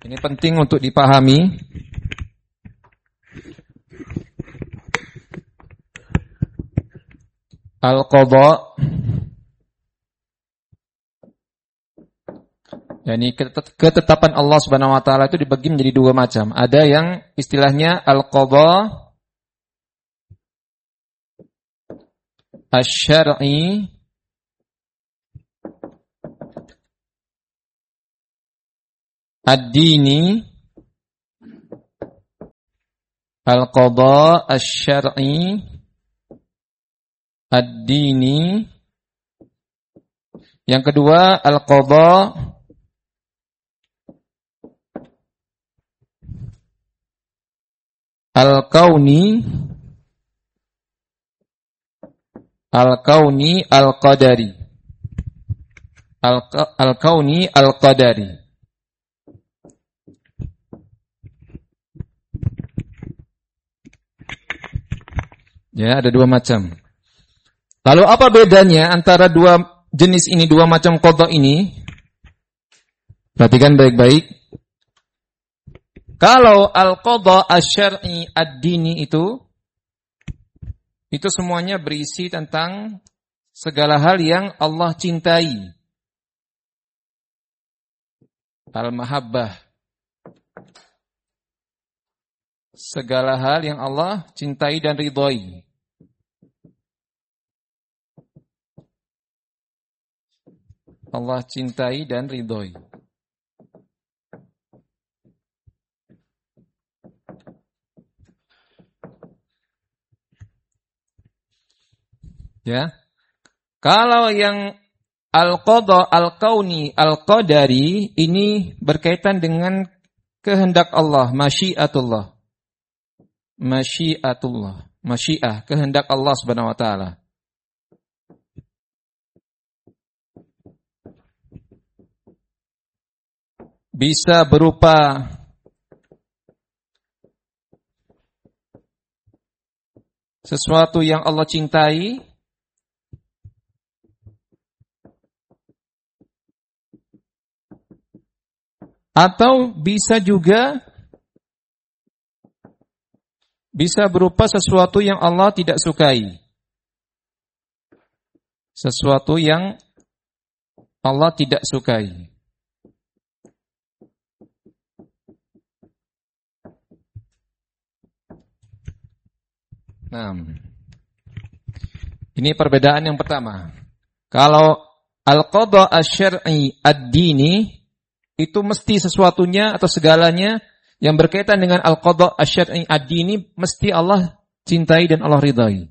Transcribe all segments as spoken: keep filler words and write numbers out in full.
Ini penting untuk dipahami. Al-qadha, yakni ketetapan Allah Subhanahu wa taala itu dibagi menjadi dua macam. Ada yang istilahnya al-qadha asy-syar'i, ad-dini, al-qadha asy-syar'i ad-dini. Yang kedua al-qadha al-kauni, al-kauni al-qadari, al-kauni al-qadari. Ya, ada dua macam. Lalu apa bedanya antara dua jenis ini, dua macam qadha ini? Perhatikan baik-baik. Kalau al-qadha asy-syar'i ad-dini itu itu semuanya berisi tentang segala hal yang Allah cintai. Al-mahabbah. Segala hal yang Allah cintai dan ridhoi. Allah cintai dan ridhoi. Ya. Kalau yang al-qadha al-kauni al-qadari ini berkaitan dengan kehendak Allah, masyiatullah. Masyiatullah, masyiah, kehendak Allah Subhanahu wa taala. Bisa berupa sesuatu yang Allah cintai, atau bisa juga bisa berupa sesuatu yang Allah tidak sukai. Sesuatu yang Allah tidak sukai. Nah, ini perbedaan yang pertama. Kalau al-qadha asy-syar'i ad-dini itu mesti sesuatunya atau segalanya yang berkaitan dengan al-qadha asy-syar'i ad-dini mesti Allah cintai dan Allah ridhai.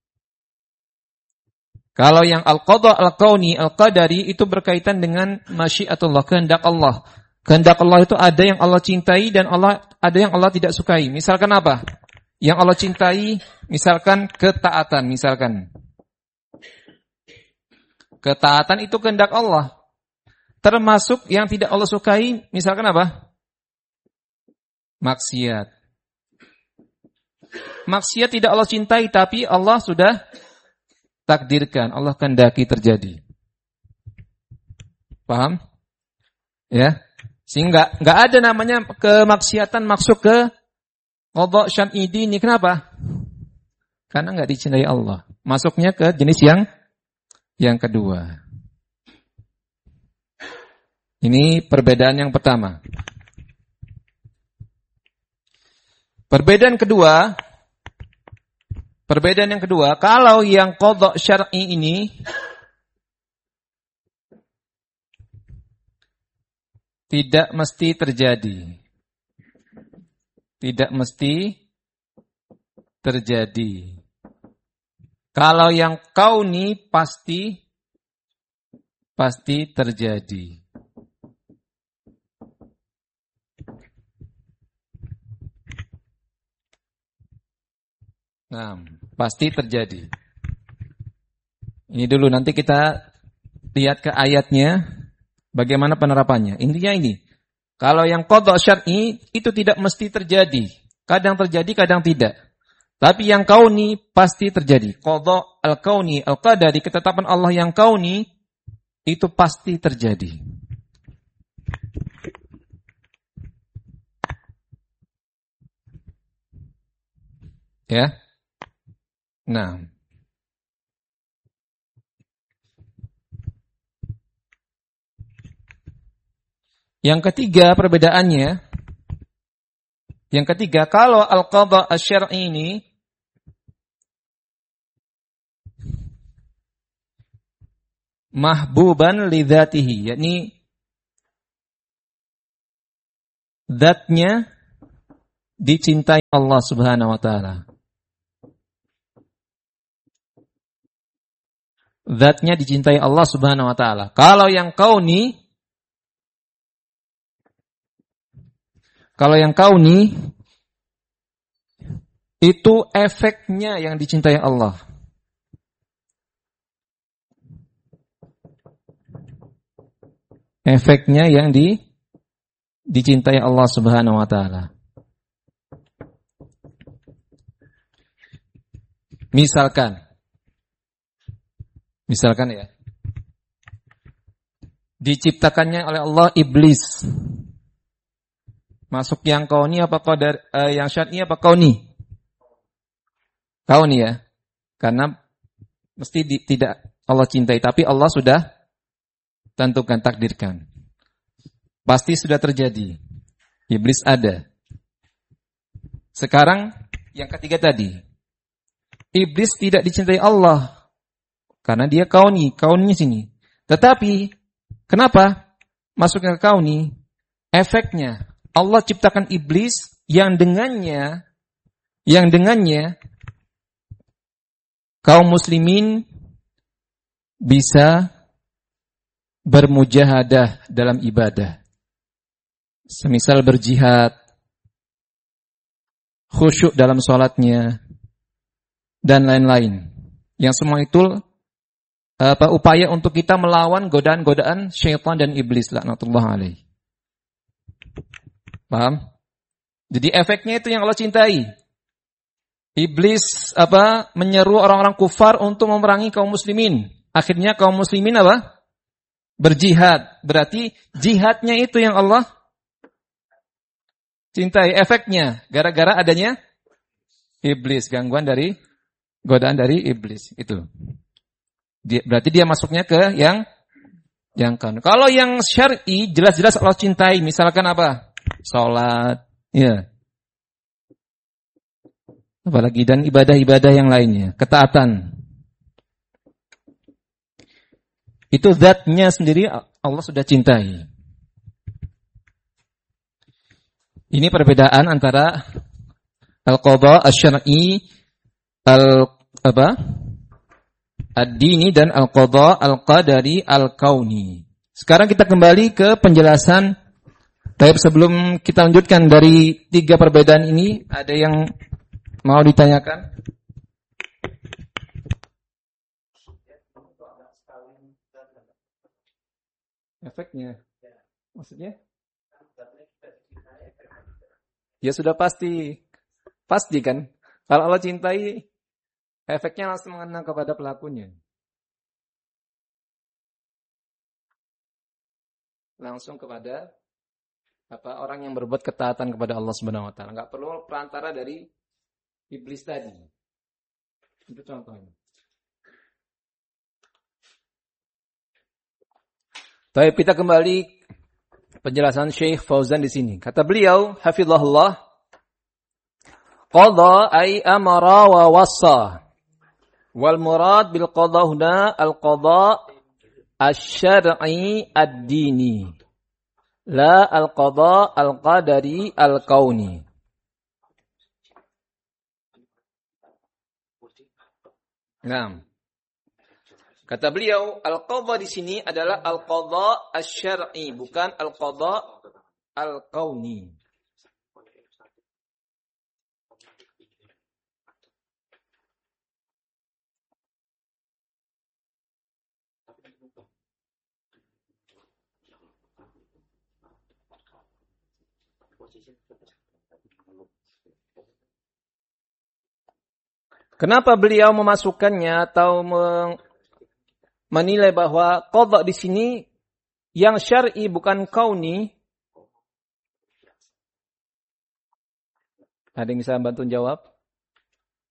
Kalau yang al-qadha al-kauni al-qadari itu berkaitan dengan masyiatullah, kehendak Allah. Kehendak Allah itu ada yang Allah cintai dan Allah ada yang Allah tidak sukai. Misalkan apa? Yang Allah cintai, misalkan ketaatan, misalkan. Ketaatan itu kehendak Allah. Termasuk yang tidak Allah sukai, misalkan apa? Maksiat. Maksiat tidak Allah cintai, tapi Allah sudah takdirkan, Allah kehendaki terjadi. Paham? Ya. Sehingga enggak ada namanya kemaksiatan masuk ke qadha syar'i dini. Kenapa? Karena enggak dicintai Allah. Masuknya ke jenis yang yang kedua. Ini perbedaan yang pertama. Perbedaan kedua, perbedaan yang kedua, kalau yang qadha syar'i ini tidak mesti terjadi. Tidak mesti terjadi. Kalau yang kauni pasti pasti terjadi. Nah, pasti terjadi. Ini dulu, nanti kita lihat ke ayatnya bagaimana penerapannya. Intinya ini. Kalau yang qadha syar'i itu tidak mesti terjadi. Kadang terjadi, kadang tidak. Tapi yang kauni pasti terjadi. Qadha al-kauni al-qadari, ketetapan Allah yang kauni itu pasti terjadi. Ya. Nah. Yang ketiga perbedaannya, yang ketiga kalau al-qadha asy-syar'i ini mahbuban li dzatihi, yakni zatnya dicintai Allah Subhanahu wa taala. Zatnya dicintai Allah Subhanahu wa taala. Kalau yang kauni, kalau yang kauni itu efeknya yang dicintai Allah. Efeknya yang di dicintai Allah Subhanahu wa taala. Misalkan Misalkan ya, diciptakannya oleh Allah iblis. Masuk yang kauni apa qadar, eh, yang syar'i apa kauni? Kauni ya. Karena mesti di, tidak Allah cintai, tapi Allah sudah tentukan, takdirkan. Pasti sudah terjadi. Iblis ada. Sekarang yang ketiga tadi. Iblis tidak dicintai Allah. Karena dia kauni, kauninya sini. Tetapi, kenapa masuknya ke kauni? Efeknya, Allah ciptakan iblis yang dengannya, yang dengannya, kaum muslimin bisa bermujahadah dalam ibadah. Semisal berjihad, khusyuk dalam sholatnya, dan lain-lain. Yang semua itu apa upaya untuk kita melawan godaan-godaan syaitan dan iblis laknatullah alaih. Paham? Jadi efeknya itu yang Allah cintai. Iblis apa menyeru orang-orang kufar untuk memerangi kaum muslimin. Akhirnya kaum muslimin apa? Berjihad. Berarti jihadnya itu yang Allah cintai. Efeknya gara-gara adanya iblis, gangguan dari godaan dari iblis itu. Dia, berarti dia masuknya ke yang yang kan. Kalau yang syar'i jelas-jelas Allah cintai, misalkan apa? Salat, ya. Apalagi dan ibadah-ibadah yang lainnya, ketaatan. Itu zatnya sendiri Allah sudah cintai. Ini perbedaan antara al-qadha asy-syar'i al apa? Ad-dini dan al-qadha al-qadari al-kauni. Sekarang kita kembali ke penjelasan. Tapi sebelum kita lanjutkan dari tiga perbedaan ini, ada yang mau ditanyakan? Efeknya? Maksudnya? Ya sudah pasti. Pasti kan? Kalau Allah cintai, efeknya langsung mengena kepada pelakunya. Langsung kepada apa orang yang berbuat ketaatan kepada Allah Subhanahu wa taala. Enggak perlu perantara dari iblis tadi. Itu contohnya. Baik, kita kembali penjelasan Syekh Fauzan di sini. Kata beliau, hafizahullah, qadha ay amara wa wassa. Wal murad bil qadha huna al qadha asy-syar'i ad-dini. La al qadha al qadari al kauni. Nah, kata beliau, al qadha di sini adalah al qadha asy-syar'i, bukan al qadha al kauni. Kenapa beliau memasukkannya atau menilai bahwa qadha di sini yang syar'i bukan kauni? Ada yang bisa bantu jawab?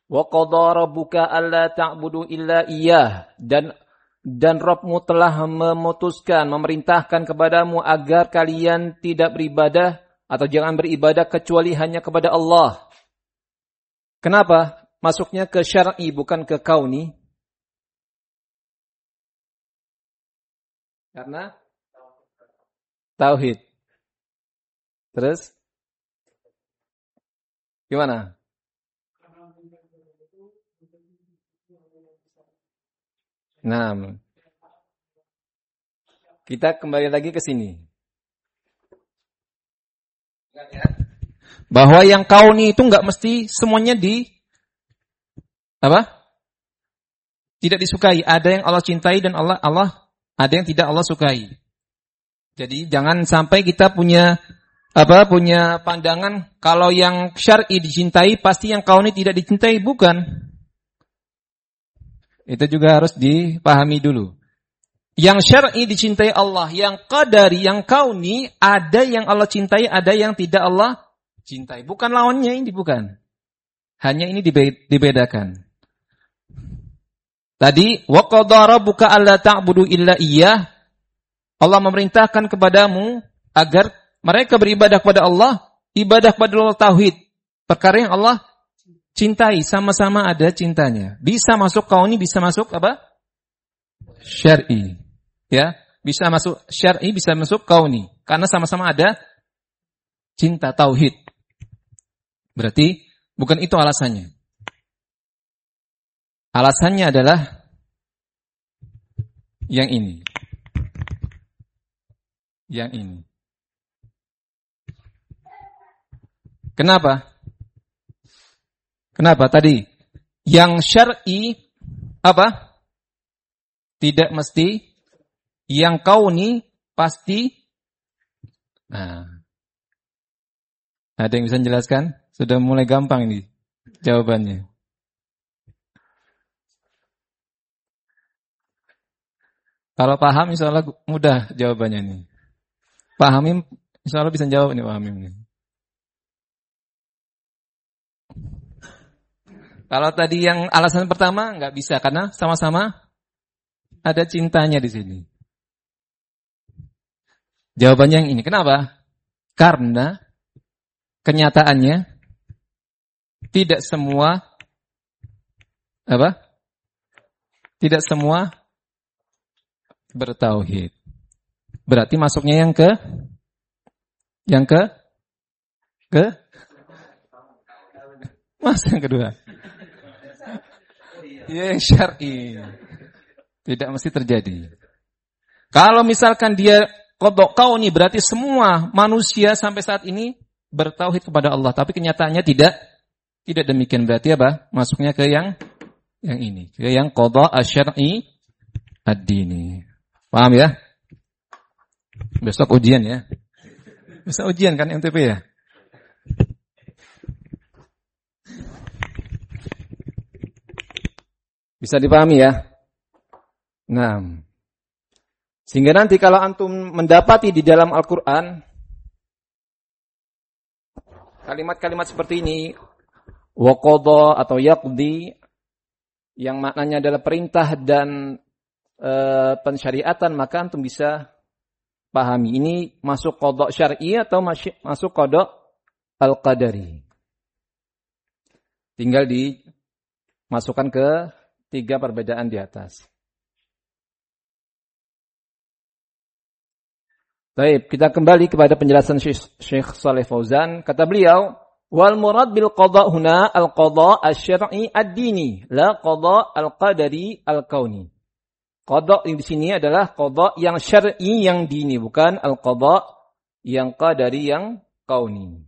Wa qadara rabbuka alla ta'budu illa iyyah, dan dan Rabbmu telah memutuskan, memerintahkan kepadamu agar kalian tidak beribadah atau jangan beribadah kecuali hanya kepada Allah. Kenapa? Masuknya ke syar'i bukan ke kauni. Karena tauhid. Terus gimana? Nah, kita kembali lagi ke sini. Bahwa yang kauni itu enggak mesti semuanya di apa? Tidak disukai. Ada yang Allah cintai dan Allah Allah ada yang tidak Allah sukai. Jadi jangan sampai kita punya apa? Punya pandangan kalau yang syar'i dicintai pasti yang kauni tidak dicintai, bukan. Itu juga harus dipahami dulu. Yang syar'i dicintai Allah, yang qadari, yang kauni, ada yang Allah cintai, ada yang tidak Allah cintai. Bukan lawannya ini, bukan. Hanya ini dibedakan. Tadi, wa qadara rabbuka alla ta'budu illa iyyah. Allah memerintahkan kepadamu agar mereka beribadah kepada Allah, ibadah kepada Allah tauhid. Perkara yang Allah cintai, sama-sama ada cintanya. Bisa masuk kauni, bisa masuk apa? Syar'i. Ya, bisa masuk syar'i, bisa masuk kauni. Karena sama-sama ada cinta tauhid. Berarti bukan itu alasannya. Alasannya adalah yang ini. Yang ini. Kenapa? Kenapa tadi? Yang syar'i apa? Tidak mesti. Yang kauni pasti. Nah. Ada yang bisa menjelaskan? Sudah mulai gampang ini jawabannya. Kalau paham insya Allah mudah jawabannya ini. Pak Hamim insya Allah bisa jawab nih Pak Hamim ini. Kalau tadi yang alasan pertama nggak bisa karena sama-sama ada cintanya di sini. Jawabannya yang ini. Kenapa? Karena kenyataannya tidak semua apa? Tidak semua bertauhid. Berarti masuknya yang ke yang ke ke Mas yang kedua. Ya, yang syar'i. Tidak mesti terjadi. Kalau misalkan dia qadha kauni berarti semua manusia sampai saat ini bertauhid kepada Allah, tapi kenyataannya tidak tidak demikian. Berarti apa? Masuknya ke yang yang ini, ke yang qadha asy-syar'i ad-dini. Paham ya? Besok ujian ya. Besok ujian kan M T P ya? Bisa dipahami ya? Nah, sehingga nanti kalau antum mendapati di dalam Al-Quran kalimat-kalimat seperti ini, waqadha atau yaqdi, yang maknanya adalah perintah dan e, pensyariatan, maka antum bisa pahami ini masuk qadha syar'i atau masuk qadha al-qadari. Tinggal dimasukkan ke tiga perbedaan di atas. Baik, kita kembali kepada penjelasan Syekh Shalih Fauzan. Kata beliau, wal murad bil qadha huna al qadha asy-syar'i ad-dini, la qadha al-qadari al-kauni. Qadha di sini adalah qadha yang syar'i yang dini, bukan al qadha yang qadari yang kauni.